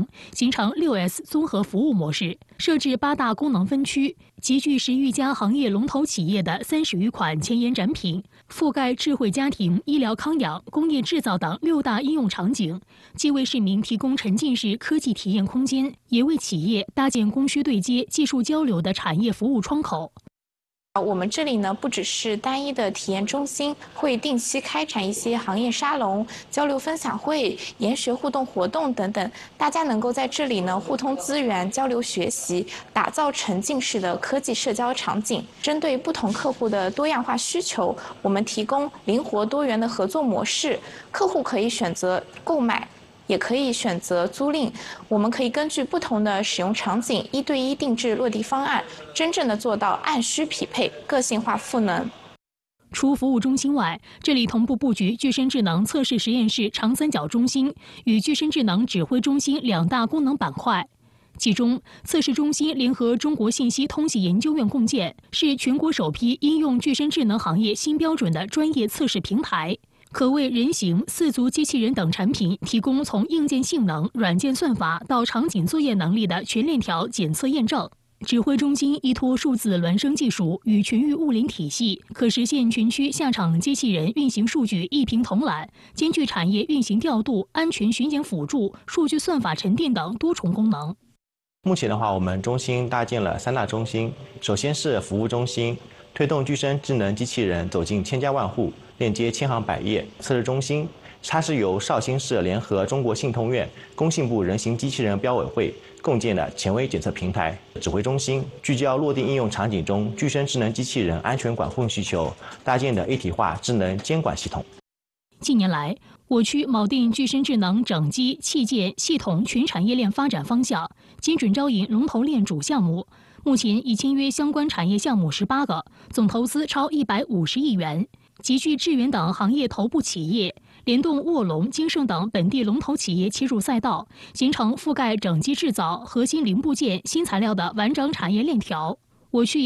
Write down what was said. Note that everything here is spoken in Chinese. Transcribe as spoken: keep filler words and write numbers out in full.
能，形成六 S 综合服务模式，设置八大功能分区，集聚十余家行业龙头企业的三十余款前沿展品，覆盖智慧家庭、医疗康养、工业制造等六大应用场景，既为市民提供沉浸式科技体验空间，也为企业搭建供需对接、技术交流的产业服务窗口。 我们这里呢，不只是单一的体验中心，会定期开展一些行业沙龙、交流分享会、研学互动活动等等，大家能够在这里呢互通资源、交流学习，打造沉浸式的科技社交场景。针对不同客户的多样化需求，我们提供灵活多元的合作模式，客户可以选择购买，也可以选择租赁，我们可以根据不同的使用场景，一对一定制落地方案，真正的做到按需匹配、个性化赋能。 除服务中心外，这里同步布局具身智能测试实验室长三角中心与具身智能指挥中心两大功能板块。其中，测试中心联合中国信息通信研究院共建，是全国首批应用具身智能行业新标准的专业测试平台。可为人形、四足机器人等产品提供从硬件性能、软件算法到场景作业能力的全链条检测验证。指挥中心依托数字孪生技术与群域物联体系，可实现全区下场机器人运行数据一屏统揽，兼具产业运行调度、安全巡检辅助、数据算法沉淀等多重功能。 目前的话，我们中心搭建了三大中心，首先是服务中心，推动具身智能机器人走进千家万户，链接千行百业。测试中心，它是由绍兴市联合中国信通院、工信部人形机器人标委会共建的权威检测平台。指挥中心聚焦落地应用场景中具身智能机器人安全管控需求，搭建的一体化智能监管系统。 近年来，我区锚定具身智能整机、器件、系统全产业链发展方向，精准招引龙头链主项目。目前已签约相关产业项目十八个，总投资超一百五十亿元，集聚智源等行业头部企业，联动卧龙、金盛等本地龙头企业切入赛道，形成覆盖整机制造、核心零部件、新材料的完整产业链条。我区